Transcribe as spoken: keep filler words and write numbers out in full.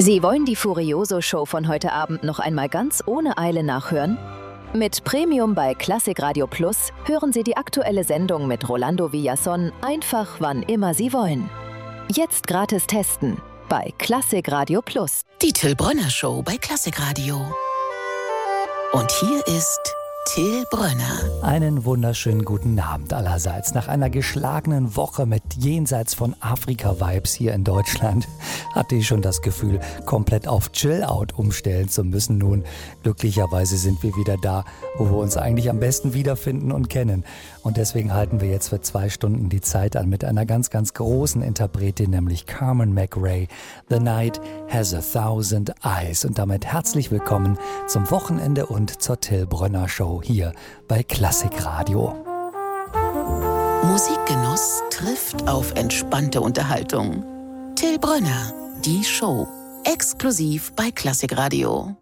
Sie wollen die Furioso-Show von heute Abend noch einmal ganz ohne Eile nachhören? Mit Premium bei Klassik Radio Plus hören Sie die aktuelle Sendung mit Rolando Villazón einfach wann immer Sie wollen. Jetzt gratis testen bei Klassik Radio Plus. Die Till Brönner Show bei Klassik Radio. Und hier ist Till Brönner. Einen wunderschönen guten Abend allerseits. Nach einer geschlagenen Woche mit jenseits von Afrika-Vibes hier in Deutschland hatte ich schon das Gefühl, komplett auf Chill-Out umstellen zu müssen. Nun, glücklicherweise sind wir wieder da, wo wir uns eigentlich am besten wiederfinden und kennen. Und deswegen halten wir jetzt für zwei Stunden die Zeit an mit einer ganz, ganz großen Interpretin, nämlich Carmen McRae. The Night Has a Thousand Eyes. Und damit herzlich willkommen zum Wochenende und zur Till Brönner Show hier bei Klassik Radio. Musikgenuss trifft auf entspannte Unterhaltung. Till Brönner, die Show, exklusiv bei Klassik Radio.